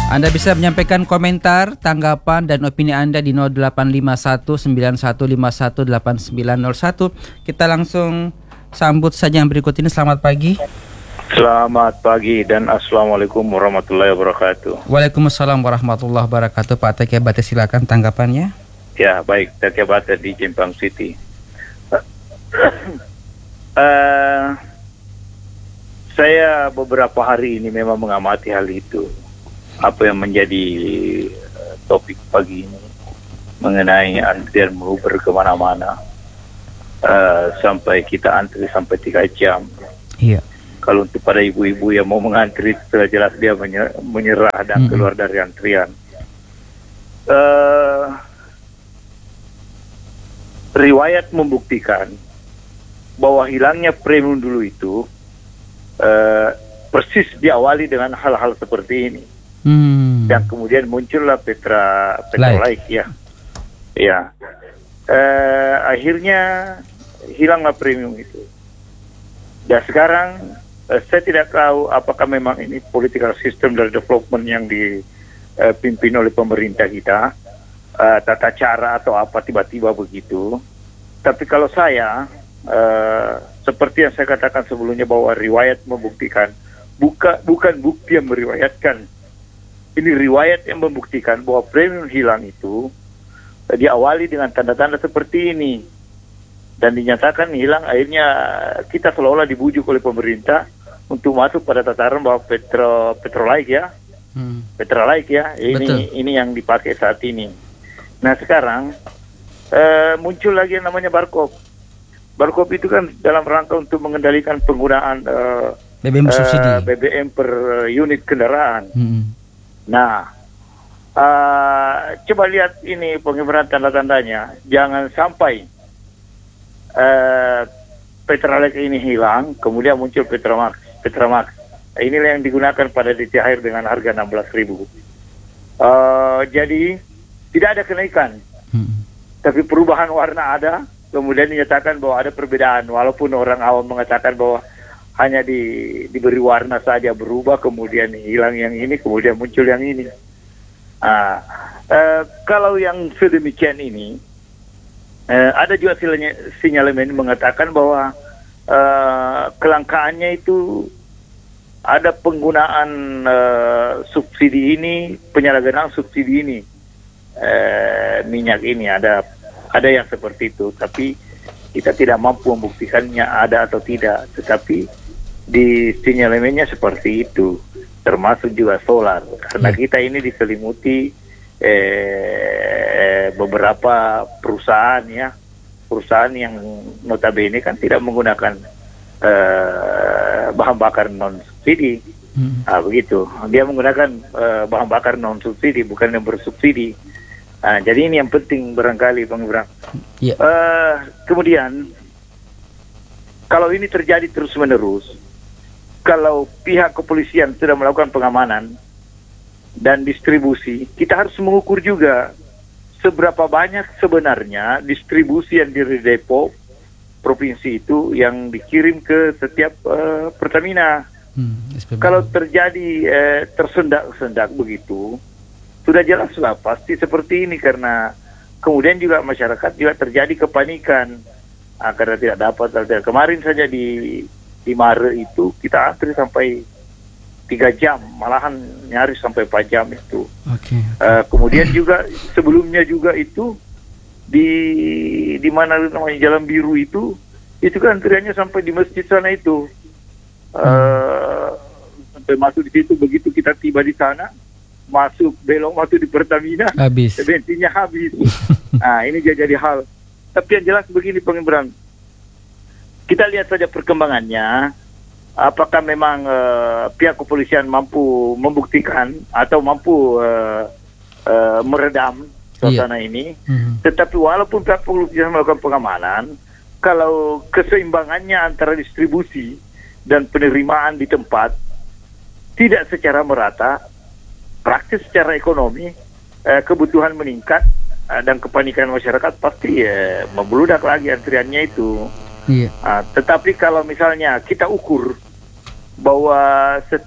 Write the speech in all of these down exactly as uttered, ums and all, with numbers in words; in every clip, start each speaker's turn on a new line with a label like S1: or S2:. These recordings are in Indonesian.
S1: Anda bisa menyampaikan komentar, tanggapan, dan opini Anda di nol delapan lima satu sembilan satu lima satu delapan sembilan nol satu. Kita langsung sambut saja yang berikut ini. Selamat pagi.
S2: Selamat pagi dan Assalamualaikum warahmatullahi wabarakatuh.
S1: Waalaikumsalam warahmatullahi wabarakatuh. Pak Teke Bate, silakan tanggapannya.
S2: Ya, baik. Teke Bate di Jembang City. uh, saya beberapa hari ini memang mengamati hal itu. Apa yang menjadi uh, topik pagi ini mengenai antrian menguber kemana-mana, uh, sampai kita antri sampai tiga jam.
S1: Iya.
S2: Kalau untuk pada ibu-ibu yang mau mengantri, sudah jelas dia menyerah, menyerah dan mm-hmm. keluar dari antrian. Uh, riwayat membuktikan bahwa hilangnya premium dulu itu uh, persis diawali dengan hal-hal seperti ini. Hmm. Dan kemudian muncullah Petra Petrolike ya, ya. Uh, akhirnya hilanglah premium itu. Dan sekarang uh, saya tidak tahu apakah memang ini political system dari development yang dipimpin uh, oleh pemerintah kita, uh, tata cara atau apa tiba-tiba begitu. Tapi kalau saya uh, seperti yang saya katakan sebelumnya bahwa riwayat membuktikan, buka, bukan bukti yang meriwayatkan. Ini riwayat yang membuktikan bahwa premium hilang itu uh, diawali dengan tanda-tanda seperti ini. Dan dinyatakan hilang, akhirnya kita seolah-olah dibujuk oleh pemerintah untuk masuk pada tataran bahwa petro Petrolike ya, hmm. Petrolike ya, ini Betul. ini yang dipakai saat ini. Nah sekarang uh, muncul lagi yang namanya barcode. Barcode itu kan dalam rangka untuk mengendalikan penggunaan uh,
S1: B B M subsidi,
S2: uh, B B M per unit kendaraan. Hmm. Nah, uh, coba lihat ini pengibaran tanda-tandanya, jangan sampai Uh, Petrolike ini hilang, kemudian muncul Petromax. Petromax. Inilah yang digunakan pada D T H R dengan harga enam belas ribu. Uh, jadi tidak ada kenaikan, hmm. tapi perubahan warna ada. Kemudian dinyatakan bahwa ada perbedaan, walaupun orang awam mengatakan bahwa hanya di, diberi warna saja berubah, kemudian hilang yang ini, kemudian muncul yang ini. Uh, uh, kalau yang sedemikian ini, Uh, ada juga sinyalemen mengatakan bahwa uh, kelangkaannya itu ada penggunaan uh, subsidi ini, penyalahgunaan subsidi ini, uh, minyak ini ada ada yang seperti itu. Tapi kita tidak mampu membuktikannya ada atau tidak. Tetapi di sinyalemennya seperti itu, termasuk juga solar, karena kita ini diselimuti Eh, beberapa perusahaan ya, perusahaan yang notabene kan tidak menggunakan eh, bahan bakar non subsidi, hmm. nah, begitu. Dia menggunakan eh, bahan bakar non subsidi, bukan yang bersubsidi. Nah, jadi ini yang penting barangkali Bang Ibrahim. Yeah. Eh, kemudian kalau ini terjadi terus menerus, kalau pihak kepolisian sudah melakukan pengamanan dan distribusi, kita harus mengukur juga seberapa banyak sebenarnya distribusi yang dari depo provinsi itu yang dikirim ke setiap uh, Pertamina. Hmm, Kalau terjadi uh, tersendak-sendak begitu, sudah jelas lah pasti seperti ini, karena kemudian juga masyarakat juga terjadi kepanikan nah, karena tidak dapat. Kemarin saja di di Maret itu kita antri sampai tiga jam, malahan nyaris sampai empat jam itu. Okay, okay. Uh, kemudian juga sebelumnya juga itu di di mana namanya Jalan Biru itu, itu kan antriannya sampai di masjid sana itu. Uh, hmm. Sampai masuk di situ, begitu kita tiba di sana, masuk belok masuk di Pertamina, habis. Bensinnya habis. Nah ini jadi hal. Tapi yang jelas begini Bang Imran, kita lihat saja perkembangannya. Apakah memang uh, pihak kepolisian mampu membuktikan atau mampu uh, uh, meredam suasana iya. ini. Mm-hmm. Tetapi walaupun pihak kepolisian melakukan pengamanan, kalau keseimbangannya antara distribusi dan penerimaan di tempat tidak secara merata, praktis secara ekonomi, uh, kebutuhan meningkat uh, dan kepanikan masyarakat pasti uh, membludak lagi antriannya itu. Iya. Uh, tetapi kalau misalnya kita ukur bahwa setiap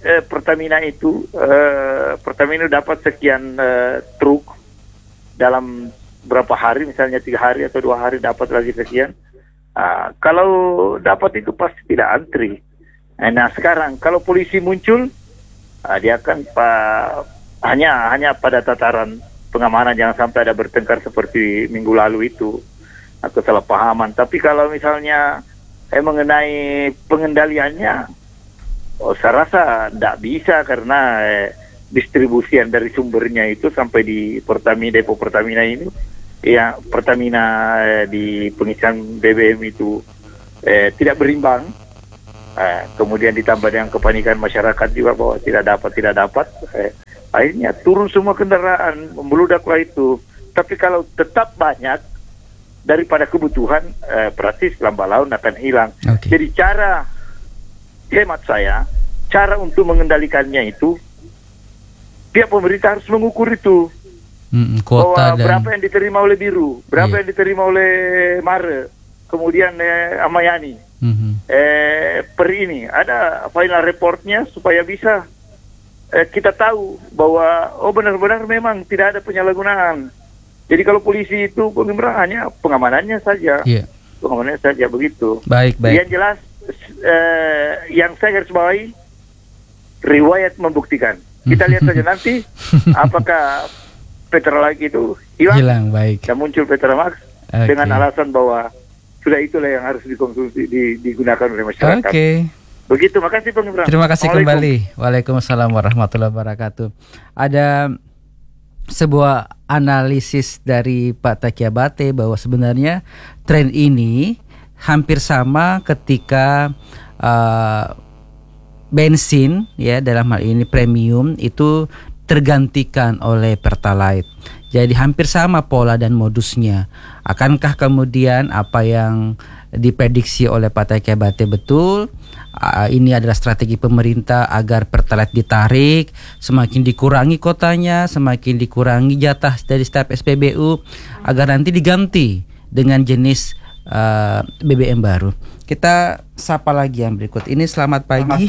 S2: eh, Pertamina itu eh, Pertamina dapat sekian eh, truk dalam berapa hari, misalnya tiga hari atau dua hari dapat lagi sekian. Uh, kalau dapat itu pasti tidak antri. Nah sekarang kalau polisi muncul, uh, dia akan pa, hanya hanya pada tataran pengamanan, jangan sampai ada bertengkar seperti minggu lalu itu atau salah pahaman. Tapi kalau misalnya eh, mengenai pengendaliannya, oh, saya rasa tidak bisa karena eh, distribusian dari sumbernya itu sampai di Pertamina, depo Pertamina ini, ya Pertamina eh, di pengisian B B M itu eh, tidak berimbang. Eh, kemudian ditambah dengan kepanikan masyarakat juga bahwa tidak dapat tidak dapat. Eh, akhirnya turun semua kendaraan, membeludaklah itu. Tapi kalau tetap banyak daripada kebutuhan, eh, praktis lambat laun akan hilang.
S1: Okay.
S2: Jadi cara hemat saya, cara untuk mengendalikannya itu pihak pemerintah harus mengukur itu.
S1: Hmm, kuota
S2: bahwa
S1: dan
S2: berapa yang diterima oleh Biru, berapa
S1: iya.
S2: yang diterima oleh Mare, kemudian eh, Amayani,
S1: mm-hmm.
S2: eh, per ini ada final reportnya supaya bisa eh, kita tahu bahwa oh benar-benar memang tidak ada penyalahgunaan. Jadi kalau polisi itu pengembangannya pengamanannya saja,
S1: yeah.
S2: pengamanannya saja begitu.
S1: Baik baik.
S2: Yang jelas eh, yang saya garis bawahi, riwayat membuktikan. Kita lihat saja nanti apakah Petrolite itu hilang,
S1: hilang baik.
S2: dan muncul Petromax okay. dengan alasan bahwa sudah itulah yang harus dikonsumsi di, digunakan oleh masyarakat. Oke.
S1: Okay.
S2: Begitu, makasih Bang Imran.
S1: Terima kasih kembali. Waalaikumsalam warahmatullahi wabarakatuh. Ada sebuah analisis dari Pak Taki Abate bahwa sebenarnya tren ini hampir sama ketika uh, bensin ya dalam hal ini premium itu tergantikan oleh Pertalite. Jadi hampir sama pola dan modusnya. Akankah kemudian apa yang diprediksi oleh Pak Taki Abate betul? Uh, ini adalah strategi pemerintah agar Pertalite ditarik, semakin dikurangi kotanya, semakin dikurangi jatah dari setiap S P B U agar nanti diganti dengan jenis uh, B B M baru. Kita sapa lagi yang berikut ini. Selamat pagi.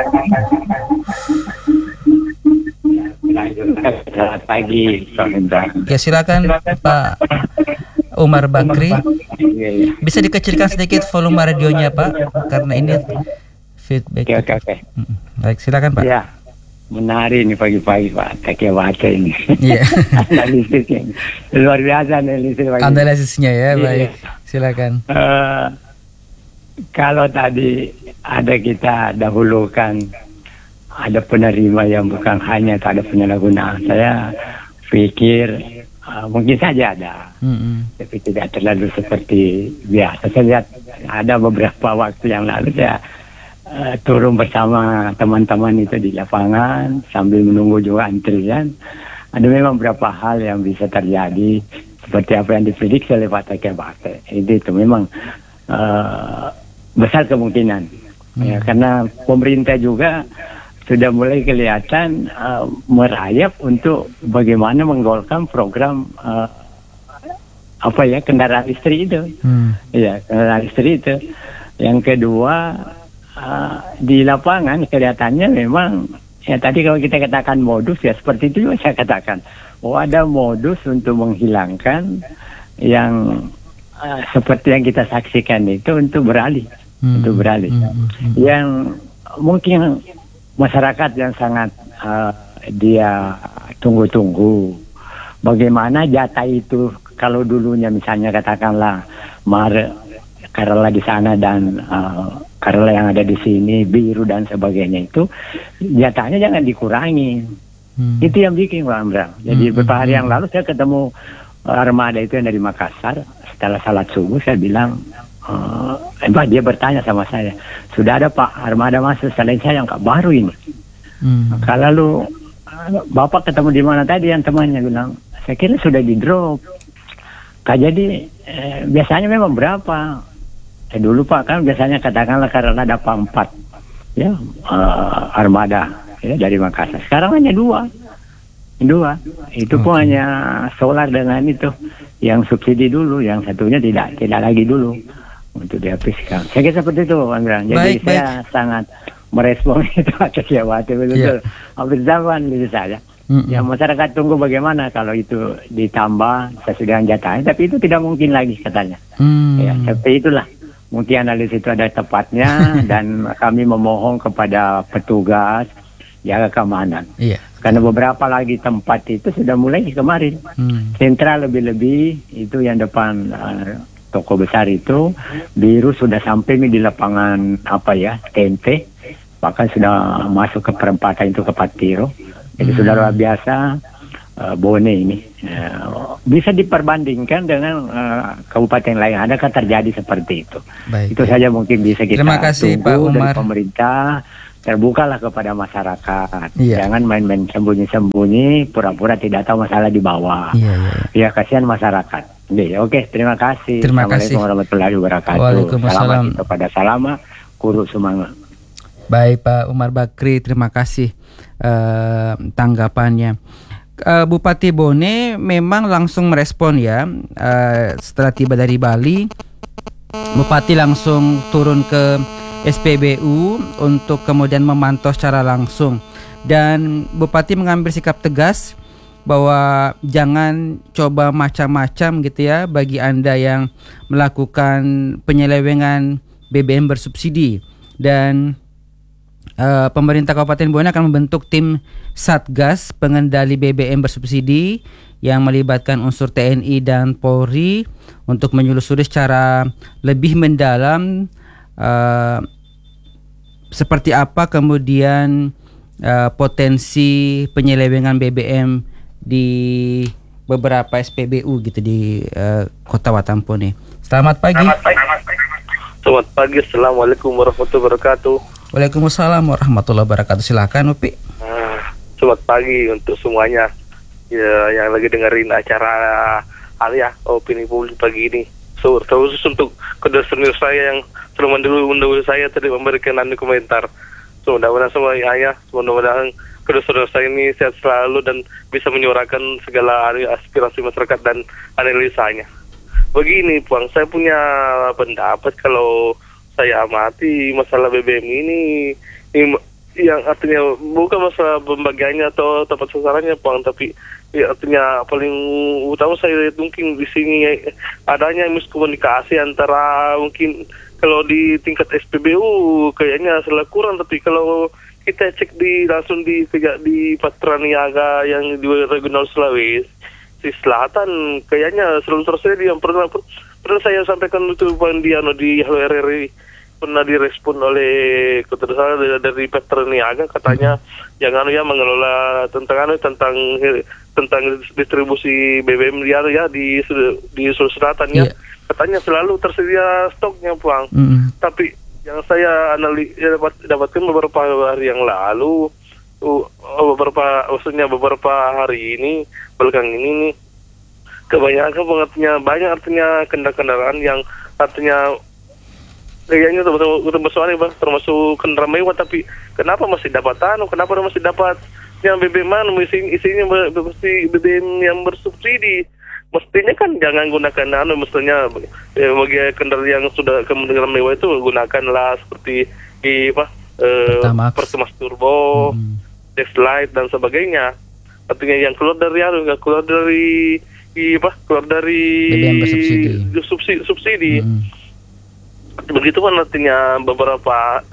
S3: Selamat pagi,
S1: ya, silakan Pak Umar Bakri. Bisa dikecilkan sedikit volume radionya Pak, karena ini feedback.
S3: Oke oke oke.
S1: Baik, silakan Pak.
S3: Ya, menarik ini pagi-pagi Pak Taki Abate ini.
S1: Iya.
S3: Analisisnya luar biasa analisis.
S1: Analisisnya ya, baik. Silakan.
S3: Uh, kalau tadi ada kita dahulukan ada penerima yang bukan hanya tak ada penyalahgunaan, saya pikir uh, mungkin saja ada, mm-hmm. tapi tidak terlalu seperti biasa. Saya lihat ada beberapa waktu yang lalu saya uh, turun bersama teman-teman itu di lapangan sambil menunggu juga antrian. Ada memang beberapa hal yang bisa terjadi seperti apa yang diprediksi oleh Pak Taki Abate. Itu, itu memang uh, besar kemungkinan, mm-hmm. ya, karena pemerintah juga sudah mulai kelihatan uh, merayap untuk bagaimana menggolkan program uh, apa ya kendaraan listrik itu, hmm. ya kendaraan listrik itu. Yang kedua uh, di lapangan kelihatannya memang ya tadi kalau kita katakan modus ya seperti itu juga saya katakan. Oh ada modus untuk menghilangkan yang uh, seperti yang kita saksikan itu untuk beralih, hmm. untuk beralih, hmm. Hmm. yang mungkin masyarakat yang sangat uh, dia tunggu-tunggu bagaimana jatah itu. Kalau dulunya misalnya katakanlah Mar Karela di sana dan uh, Karela yang ada di sini, Biru dan sebagainya, itu jatahnya jangan dikurangi. hmm. Itu yang bikin Pak Amram. Jadi hmm. beberapa hari yang lalu saya ketemu armada itu yang dari Makassar. Setelah salat subuh saya bilang, Uh, Pak, dia bertanya sama saya, sudah ada Pak armada masuk selain saya yang baru ini. Hmm. Kalau lu Bapak ketemu di mana tadi yang temannya bilang, saya kira sudah di drop. Kak jadi eh, biasanya memang berapa? Eh, dulu Pak kan biasanya katakanlah karena ada empat ya uh, armada ya dari Makassar. Sekarang hanya dua, dua. Itu okay. pun hanya solar dengan itu yang subsidi dulu, yang satunya tidak tidak lagi dulu untuk dihabiskan. Saya kira seperti itu, Bang Gran. Jadi
S1: baik,
S3: saya
S1: baik.
S3: sangat merespon itu atas Kiabate betul-betul
S1: Yeah.
S3: hampir zaman gitu saya.
S1: Mm-mm.
S3: Ya masyarakat tunggu bagaimana kalau itu ditambah sesudah jatahnya, tapi itu tidak mungkin lagi katanya.
S1: Hmm.
S3: Ya, seperti itulah. Mungkin analisis itu ada tepatnya dan kami memohon kepada petugas jaga keamanan.
S1: Iya.
S3: Karena beberapa lagi tempat itu sudah mulai kemarin.
S1: Hmm.
S3: Sentral lebih-lebih itu yang depan uh, toko besar itu biru sudah sampai nih di lapangan apa ya T N T, bahkan sudah masuk ke perempatan itu ke Patiro. Jadi
S1: Hmm.
S3: sudah luar biasa. uh, Bone ini uh, bisa diperbandingkan dengan uh, kabupaten lain. Adakah terjadi seperti itu?
S1: Baik.
S3: Itu saja mungkin bisa kita
S1: Terima kasih,
S3: tunggu
S1: Pak
S3: dari
S1: Umar.
S3: pemerintah. Terbukalah kepada masyarakat.
S1: Iya.
S3: Jangan main-main sembunyi-sembunyi, pura-pura tidak tahu masalah di bawah.
S1: Iya, iya, iya.
S3: Ya kasihan masyarakat. Oke, oke, terima kasih.
S1: Terima
S3: Assalamualaikum
S1: kasih.
S3: warahmatullahi wabarakatuh.
S1: Waalaikumsalam.
S3: Selamat kepada Salama, Kuru Semangat.
S1: Baik Pak Umar Bakri, terima kasih eh, tanggapannya. Eh, Bupati Bone memang langsung merespon ya. Eh, setelah tiba dari Bali, Bupati langsung turun ke S P B U untuk kemudian memantau secara langsung. Dan Bupati mengambil sikap tegas bahwa jangan coba macam-macam gitu ya bagi Anda yang melakukan penyelewengan B B M bersubsidi. Dan uh, pemerintah Kabupaten Bone akan membentuk tim Satgas pengendali B B M bersubsidi yang melibatkan unsur T N I dan Polri untuk menyelusuri secara lebih mendalam uh, seperti apa kemudian uh, potensi penyelewengan B B M di beberapa S P B U gitu di uh, Kota Watampone. Selamat pagi.
S4: Selamat pagi. Selamat pagi. Assalamualaikum warahmatullahi wabarakatuh.
S1: Waalaikumsalam warahmatullahi wabarakatuh. Silakan Upi.
S4: Ah, selamat pagi untuk semuanya ya, yang lagi dengerin acara Alia Opini Publik pagi ini. So, terus untuk kedua senior saya yang telah mendahului saya tadi memberikan anu komentar. So, mudah-mudahan semua ya, mudah-mudahan kedua senior saya ini sehat selalu dan bisa menyuarakan segala aspirasi masyarakat dan analisanya. Begini, Puang, saya punya pendapat kalau saya amati masalah B B M ini, ini yang artinya bukan masalah pembagiannya atau tempat sasarannya, Puang, tapi ya, artinya paling utama saya mungkin di sini adanya miskomunikasi antara mungkin kalau di tingkat S P B U kayaknya salah kurang, tapi kalau kita cek di langsung di di Patra Niaga yang di regional Sulawesi di Selatan kayaknya selalu terjadi yang pernah pernah saya sampaikan itu di anu di Halo R R I pernah direspon oleh ketua dari, dari Patra Niaga katanya yang anu ya mengelola tentang anu tentang tentang distribusi B B M ya, ya di di Sulawesi Selatan ya. Yeah. Katanya selalu tersedia stoknya, Puang. Mm-hmm. Tapi yang saya analis ya, dapat dapatkan beberapa hari yang lalu, uh, beberapa maksudnya beberapa hari ini belakang ini nih kebanyakan artinya banyak artinya kendaraan-kendaraan yang artinya kayaknya betul-betul besar Bang, termasuk kendaraan mewah, tapi kenapa masih dapat anu, kenapa masih dapat yang B B M isinya, isinya mesti B B M yang bersubsidi. Mestinya kan jangan gunakan anu, mestinya eh, bagi kendaraan yang sudah kendaraan mewah itu gunakanlah seperti di apa eh, Pertamax Turbo, hmm. X-Lite dan sebagainya. Artinya yang keluar dari anu, nggak keluar dari i, apa keluar dari
S1: B B M bersubsidi.
S4: subsidi, subsidi.
S1: Hmm.
S4: Begitu kan artinya beberapa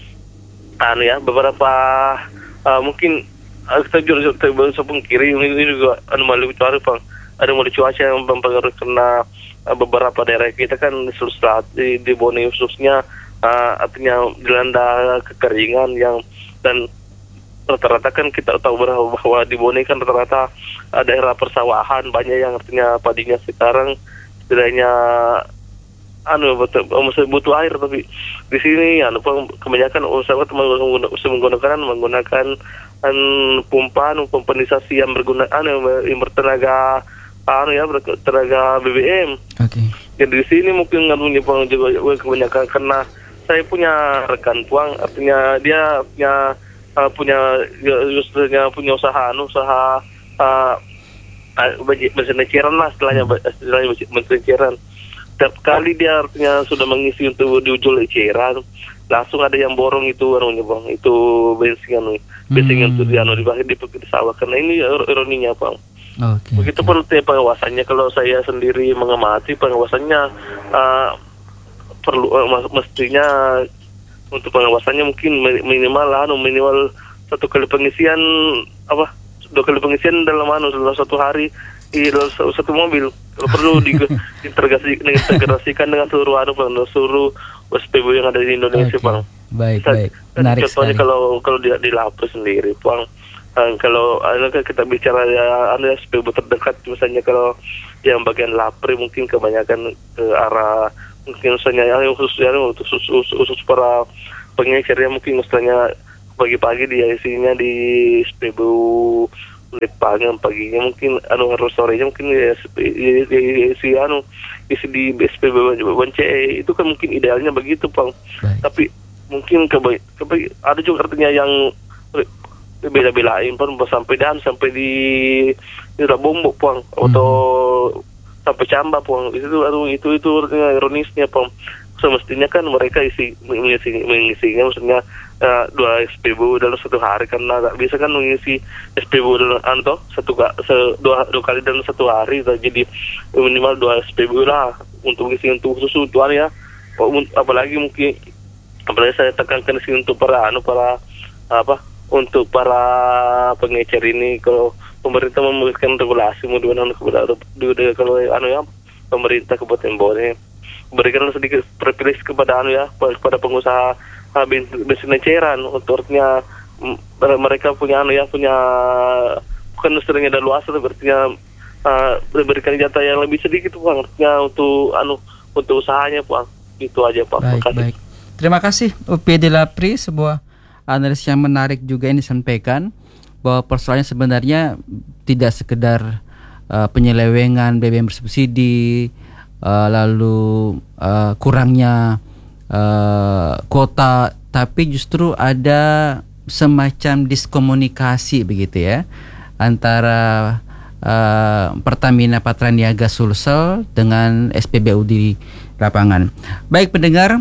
S4: anu ya beberapa uh, mungkin uh, kita juga bisa pungkiri ini juga anomali cuaca, Bang. Ada anomali cuaca yang mempengaruhi karena uh, beberapa daerah kita kan selat di, di Bone khususnya uh, artinya dilanda kekeringan yang dan rata-rata kan kita tahu bahwa di Bone kan rata-rata uh, daerah persawahan banyak yang artinya padinya sekarang setidaknya anu betul butuh air, tapi di sini anu kebanyakan usaha menggunakan menggunakan an, pompa anu pompanisasi yang berguna anu yang bertenaga anu ya bertenaga B B M. Oke. Okay. Jadi di sini mungkin ngaruhnya juga kebanyakan karena saya punya rekan Puang, artinya dia punya uh, punya justru punya usaha anu usaha uh, berseneceran lah istilahnya istilahnya berseneceran. Setiap kali dia artinya sudah mengisi untuk dijual eceran, langsung ada yang borong itu anunya bang, itu bensin anu, bensin yang itu di anu di di, di sawah. Karena ini ironinya bang.
S1: Okay,
S4: Begitupun okay. pengawasannya, kalau saya sendiri mengamati pengawasannya uh, perlu uh, mestinya untuk pengawasannya mungkin minimal anu minimal satu kali pengisian apa dua kali pengisian dalam anu dalam satu hari di dalam satu mobil. Kalau perlu diintegrasikan dengan seluruh anu bang, seluruh S P B U yang ada di Indonesia okay. bang.
S1: Baik,
S4: Bisa,
S1: baik.
S4: Menarik contohnya sekali. kalau kalau di, di Lampung sendiri bang. Uh, kalau uh, kita bicara ya anu S P B U terdekat, misalnya kalau yang bagian Lapri mungkin kebanyakan ke arah mungkin misalnya yang khusus ya khusus, khusus, khusus para pengecernya mungkin misalnya pagi-pagi dia isinya di S P B U Lepangan, paginya mungkin anu harus sorenya mungkin ya isi anu isi di S P B U Bance, itu kan mungkin idealnya begitu bang. Baik. Tapi mungkin keba, keba, ada juga artinya yang bela-belain pun sampai dan sampai di di Rabombok pang hmm. atau sampai Camba pang itu aduh itu itu ironisnya pang. Semestinya kan mereka isi mengisi mengisinya maksudnya uh, dua S P B U dalam satu hari, karena nggak bisa kan mengisi S P B U dalam anto satu se, dua, dua kali dalam satu hari, jadi minimal dua S P B U lah untuk mengisi untuk khusus tuan ya. Apalagi mungkin apalagi saya tekankan sih untuk para anu para apa untuk para pengecer ini, kalau pemerintah memberikan regulasi mudah-mudahan kepada kalau anu ya pemerintah Kabupaten Bone berikan sedikit privilege kepada anu ya kepada pengusaha bensin eceran, untuk artinya mereka punya anu ya punya bukan seringnya dan luas, artinya uh, berikan jatah yang lebih sedikit bang, artinya untuk anu untuk usahanya bang. Itu aja pak.
S1: Baik, baik. Terima kasih U P D Lapri, sebuah analis yang menarik juga yang disampaikan bahwa persoalannya sebenarnya tidak sekedar uh, penyelewengan B B M bersubsidi, uh, lalu uh, kurangnya uh, kuota, tapi justru ada semacam diskomunikasi begitu ya antara uh, Pertamina Patraniaga Sulsel dengan S P B U di lapangan. Baik pendengar,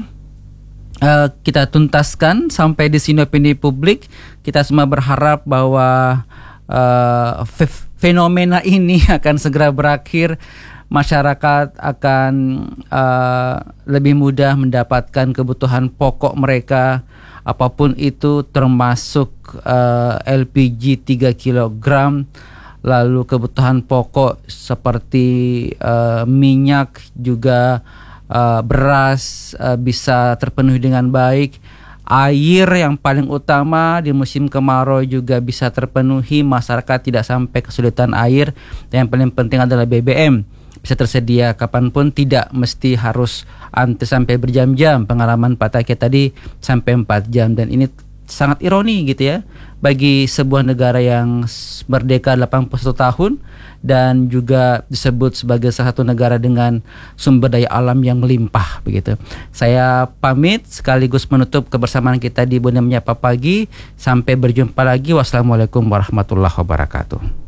S1: Uh, kita tuntaskan sampai di sini opini publik. Kita semua berharap bahwa uh, fe- fenomena ini akan segera berakhir. Masyarakat akan uh, lebih mudah mendapatkan kebutuhan pokok mereka, apapun itu, termasuk uh, L P G tiga kilogram, lalu kebutuhan pokok seperti uh, minyak juga, Uh, beras uh, bisa terpenuhi dengan baik. Air yang paling utama di musim kemarau juga bisa terpenuhi, masyarakat tidak sampai kesulitan air. Dan yang paling penting adalah B B M bisa tersedia kapanpun, tidak mesti harus antri sampai berjam-jam. Pengalaman Pak Takia tadi sampai empat jam, dan ini sangat ironi gitu ya bagi sebuah negara yang merdeka delapan puluh satu tahun dan juga disebut sebagai salah satu negara dengan sumber daya alam yang melimpah begitu. Saya pamit sekaligus menutup kebersamaan kita di Bunda Menyapa Pagi. Sampai berjumpa lagi. Wassalamualaikum warahmatullahi wabarakatuh.